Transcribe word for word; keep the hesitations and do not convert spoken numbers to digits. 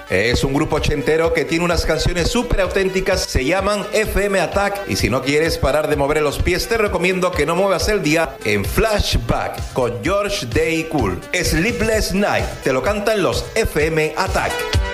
Es un grupo ochentero que tiene unas canciones súper auténticas, se llaman F M Attack, y si no quieres parar de mover los pies te recomiendo que no muevas el día en Flashback con George Day Cool. Sleepless Night, te lo cantan los F M Attack.